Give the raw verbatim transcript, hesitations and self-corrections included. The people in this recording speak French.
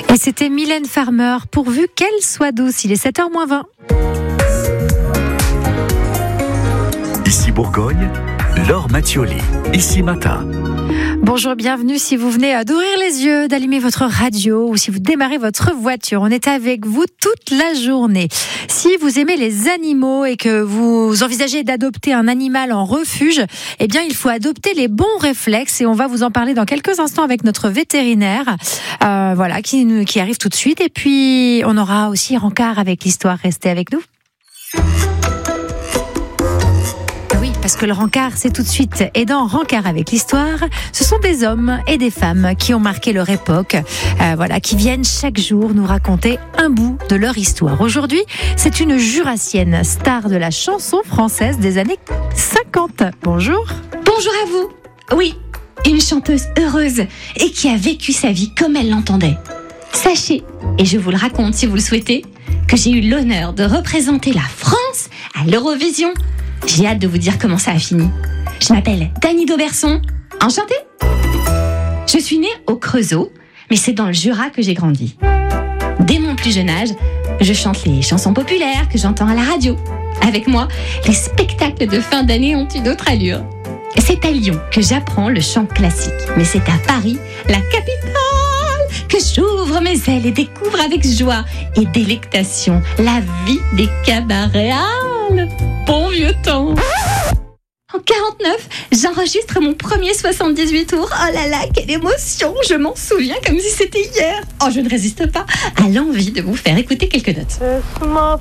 Et c'était Mylène Farmer, pourvu qu'elle soit douce. Il est sept heures moins vingt. Ici Bourgogne, Laure Mattioli, ici matin. Bonjour, bienvenue si vous venez d'ouvrir les yeux, d'allumer votre radio ou si vous démarrez votre voiture. On est avec vous toute la journée. Si vous aimez les animaux et que vous envisagez d'adopter un animal en refuge, eh bien, il faut adopter les bons réflexes et on va vous en parler dans quelques instants avec notre vétérinaire, euh, voilà, qui, qui arrive tout de suite. Et puis, on aura aussi Rancard avec l'histoire. Restez avec nous. Parce que le Rancard, c'est tout de suite. Et dans Rancard avec l'histoire, ce sont des hommes et des femmes qui ont marqué leur époque, euh, voilà, qui viennent chaque jour nous raconter un bout de leur histoire. Aujourd'hui, c'est une jurassienne, star de la chanson française des années cinquante. Bonjour. Bonjour à vous. Oui, une chanteuse heureuse et qui a vécu sa vie comme elle l'entendait. Sachez, et je vous le raconte si vous le souhaitez, que j'ai eu l'honneur de représenter la France à l'Eurovision. J'ai hâte de vous dire comment ça a fini. Je m'appelle Dany Dauberson. Enchantée. Je suis née au Creusot, mais c'est dans le Jura que j'ai grandi. Dès mon plus jeune âge, je chante les chansons populaires que j'entends à la radio. Avec moi, les spectacles de fin d'année ont une autre allure. C'est à Lyon que j'apprends le chant classique, mais c'est à Paris, la capitale, que j'ouvre mes ailes et découvre avec joie et délectation la vie des cabarets. Ah, le bon vieux temps. En quarante-neuf, j'enregistre mon premier soixante-dix-huit tours. Oh là là, quelle émotion! Je m'en souviens comme si c'était hier. Oh, je ne résiste pas à l'envie de vous faire écouter quelques notes.